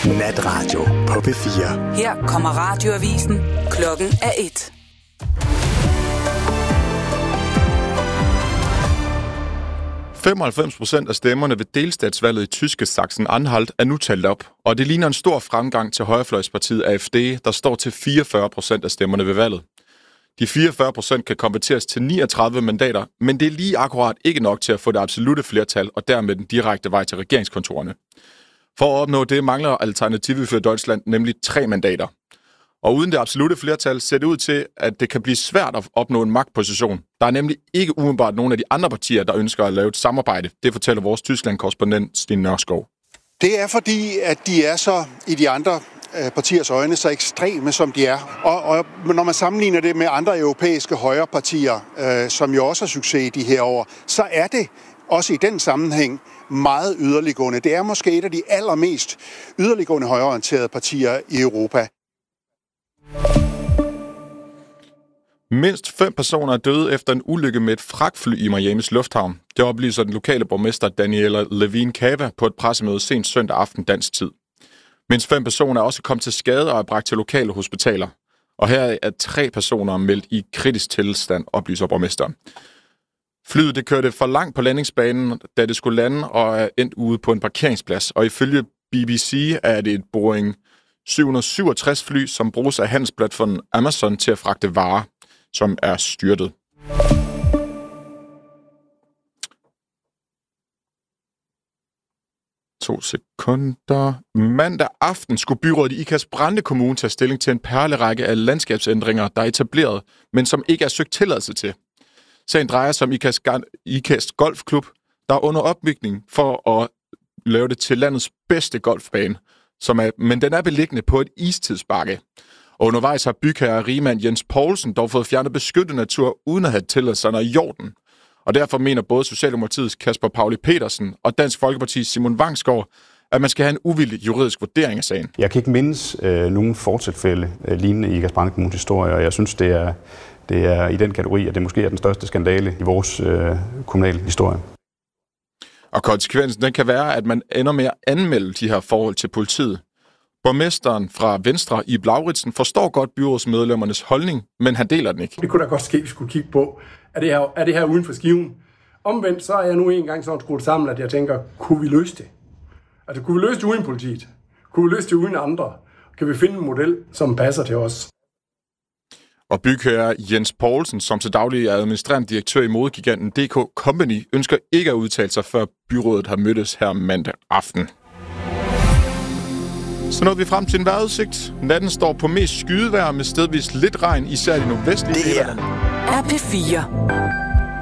Natradio på P4. Her kommer radioavisen. Klokken er 1. %95% af stemmerne ved delstatsvalget i tyske Sachsen-Anhalt er nu talt op, og det ligner en stor fremgang til højrefløjspartiet AfD, der står til 44% af stemmerne ved valget. De 44% kan konverteres til 39 mandater, men det er lige akkurat ikke nok til at få det absolutte flertal og dermed den direkte vej til regeringskontorerne. For at opnå det mangler Alternative für Deutschland nemlig 3 mandater. Og uden det absolutte flertal ser det ud til, at det kan blive svært at opnå en magtposition. Der er nemlig ikke umiddelbart nogen af de andre partier, der ønsker at lave et samarbejde. Det fortæller vores Tyskland-korrespondent Sten Nørskov. Det er fordi, at de er så i de andre partiers øjne så ekstreme, som de er. Og når man sammenligner det med andre europæiske højrepartier, som jo også har succes i de her år, så er det også i den sammenhæng meget yderliggående. Det er måske et af de allermest yderliggående højreorienterede partier i Europa. Mindst 5 personer er døde efter en ulykke med et fragtfly i Miamis lufthavn. Det oplyser den lokale borgmester Daniela Levin Cava på et pressemøde sent søndag aften dansk tid. Mindst 5 personer er også kommet til skade og er bragt til lokale hospitaler. Og her er 3 personer meldt i kritisk tilstand, oplyser borgmesteren. Flyet det kørte for langt på landingsbanen, da det skulle lande og er endt ude på en parkeringsplads. Og ifølge BBC er det et Boeing 767 fly, som bruges af handelsplatformen Amazon til at fragte varer, som er styrtet. To sekunder. Mandag aften skulle byrådet i Ikast Brande Kommune tage stilling til en perlerække af landskabsændringer, der er etableret, men som ikke er søgt tilladelse til. Sagen drejer sig om Ikast Golfklub, der er under opbygning for at lave det til landets bedste golfbane, men den er beliggende på et istidsbakke. Og undervejs har bygherre rigmand Jens Poulsen dog fået fjernet beskyttet natur uden at have tilladelserne i orden. Og derfor mener både Socialdemokratiets Kasper Pauli Petersen og Dansk Folkepartis Simon Vangsgaard, at man skal have en uvildig juridisk vurdering af sagen. Jeg kan ikke mindes nogen fortilfælde lignende i Ikast Brande Kommunes historie, og jeg synes, det er i den kategori, at det måske er den største skandale i vores kommunale historie. Og konsekvensen den kan være, at man ender med at anmelde de her forhold til politiet. Borgmesteren fra Venstre, Ib Lauritsen, forstår godt byrådsmedlemmernes holdning, men han deler den ikke. Det kunne da godt ske, at vi skulle kigge på, er det her uden for skiven? Omvendt, så er jeg nu engang sådan skruet sammen, at jeg tænker, kunne vi løse det? Altså, kunne vi løse det uden politiet? Kunne vi løse det uden andre? Kan vi finde en model, som passer til os? Og bygherre Jens Poulsen, som til daglig er administrerende direktør i modegiganten DK Company, ønsker ikke at udtale sig, før byrådet har mødtes her mandag aften. Så nåede vi frem til en vejrudsigt. Natten står på mest skydevejr med stedvis lidt regn, især i de nordvestlige dele. Det her er P4.